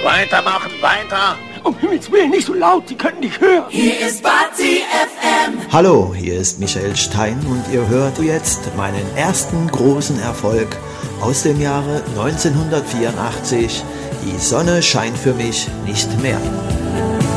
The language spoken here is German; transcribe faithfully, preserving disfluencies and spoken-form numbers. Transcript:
Weitermachen, weiter. Um Himmels Willen, nicht so laut, Sie können nicht hören. Hier ist Bazi F M. Hallo, hier ist Michael Stein und ihr hört jetzt meinen ersten großen Erfolg aus dem Jahre neunzehnhundertvierundachtzig. Die Sonne scheint für mich nicht mehr.